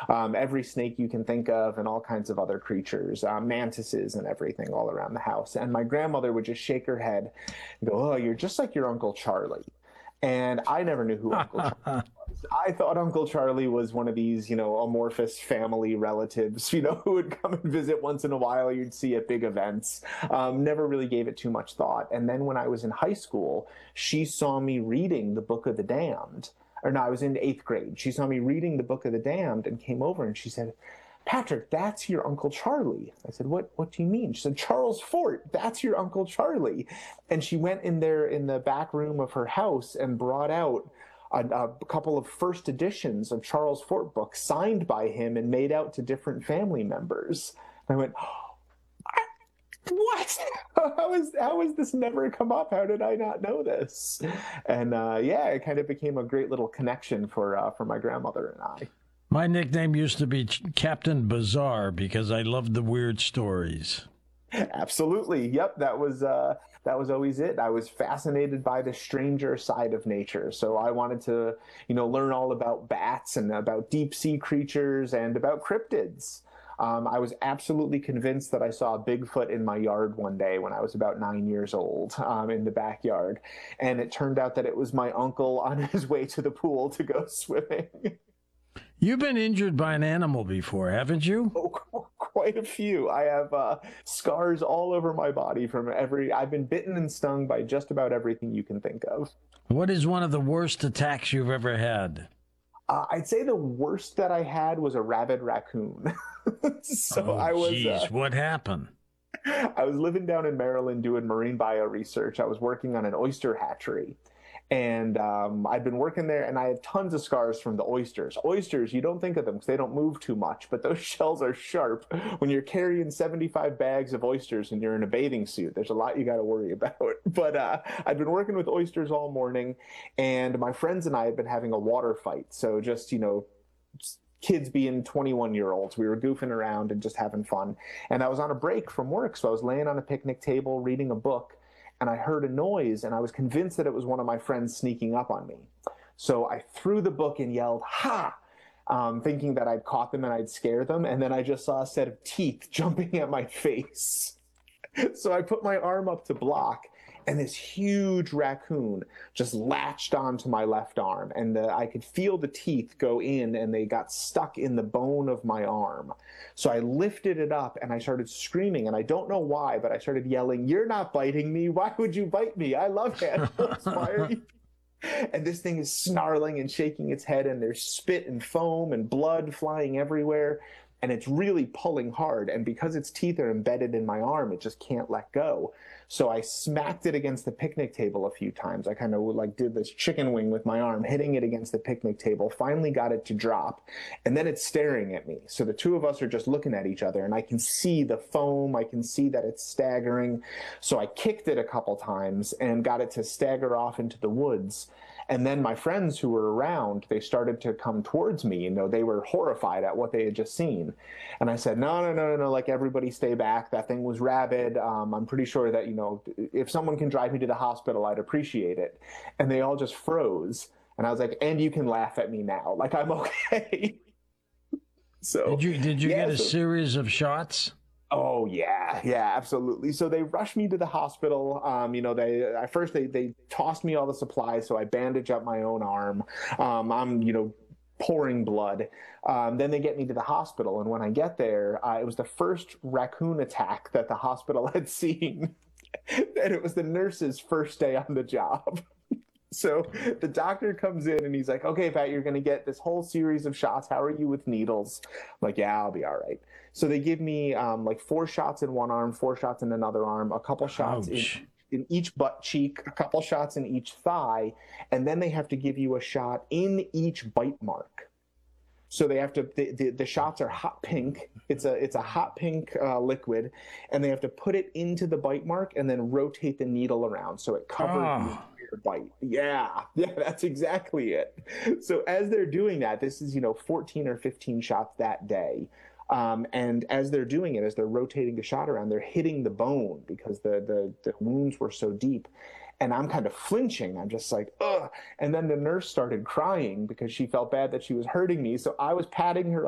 every snake you can think of, and all kinds of other creatures, mantises and everything all around the house. And my grandmother would just shake her head and go, "Oh, you're just like your Uncle Charlie." And I never knew who Uncle Charlie was. I thought Uncle Charlie was one of these, amorphous family relatives, who would come and visit once in a while. You'd see at big events. Never really gave it too much thought. And then when I was in high school, she saw me reading the Book of the Damned. Or no, I was in eighth grade. She saw me reading the Book of the Damned and came over and she said, "Patrick, that's your Uncle Charlie." I said, What do you mean?" She said, "Charles Fort, that's your Uncle Charlie." And she went in there in the back room of her house and brought out a couple of first editions of Charles Fort books signed by him and made out to different family members. And I went, "What? How has this never come up? How did I not know this?" And it kind of became a great little connection for my grandmother and I. My nickname used to be Captain Bizarre because I loved the weird stories. Absolutely. Yep. That was always it. I was fascinated by the stranger side of nature. So I wanted to, learn all about bats and about deep sea creatures and about cryptids. I was absolutely convinced that I saw a Bigfoot in my yard one day when I was about 9 years old, in the backyard. And it turned out that it was my uncle on his way to the pool to go swimming. You've been injured by an animal before, haven't you? Oh, quite a few. I have scars all over my body I've been bitten and stung by just about everything you can think of. What is one of the worst attacks you've ever had? I'd say the worst that I had was a rabid raccoon. What happened? I was living down in Maryland doing marine bio research. I was working on an oyster hatchery. And I'd been working there, and I had tons of scars from the oysters. Oysters, you don't think of them because they don't move too much, but those shells are sharp. When you're carrying 75 bags of oysters and you're in a bathing suit, there's a lot you got to worry about. But I'd been working with oysters all morning, and my friends and I had been having a water fight. So just, kids being 21-year-olds, we were goofing around and just having fun. And I was on a break from work, so I was laying on a picnic table reading a book, and I heard a noise, and I was convinced that it was one of my friends sneaking up on me. So I threw the book and yelled, "Ha!" Thinking that I'd caught them and I'd scare them, and then I just saw a set of teeth jumping at my face. So I put my arm up to block, and this huge raccoon just latched onto my left arm, and I could feel the teeth go in, and they got stuck in the bone of my arm. So I lifted it up, and I started screaming, and I don't know why, but I started yelling, "You're not biting me. Why would you bite me? I love animals. Why are you?" And this thing is snarling and shaking its head, and there's spit and foam and blood flying everywhere. And it's really pulling hard. And because its teeth are embedded in my arm, it just can't let go. So I smacked it against the picnic table a few times. I kind of did this chicken wing with my arm, hitting it against the picnic table, finally got it to drop. And then it's staring at me. So the two of us are just looking at each other, and I can see the foam. I can see that it's staggering. So I kicked it a couple times and got it to stagger off into the woods. And then my friends who were around, they started to come towards me. They were horrified at what they had just seen. And I said, no, like, everybody stay back. That thing was rabid. I'm pretty sure that, if someone can drive me to the hospital, I'd appreciate it. And they all just froze. And I was like, and you can laugh at me now. Like, I'm okay. So did you get a series of shots? Oh, yeah, absolutely. So they rushed me to the hospital. They tossed me all the supplies, so I bandage up my own arm. I'm pouring blood. Then they get me to the hospital, and when I get there, it was the first raccoon attack that the hospital had seen, and it was the nurse's first day on the job. So the doctor comes in and he's like, "Okay, Pat, you're going to get this whole series of shots. How are you with needles?" I'm like, "Yeah, I'll be all right." So they give me 4 shots in one arm, 4 shots in another arm, a couple shots in each butt cheek, a couple shots in each thigh, and then they have to give you a shot in each bite mark. So they have to, the shots are hot pink. It's a hot pink liquid, and they have to put it into the bite mark and then rotate the needle around so it covers the entire bite. Yeah, that's exactly it. So as they're doing that, this is 14 or 15 shots that day. And as they're doing it, as they're rotating the shot around, they're hitting the bone because the wounds were so deep. And I'm kind of flinching. I'm just like, ugh. And then the nurse started crying because she felt bad that she was hurting me. So I was patting her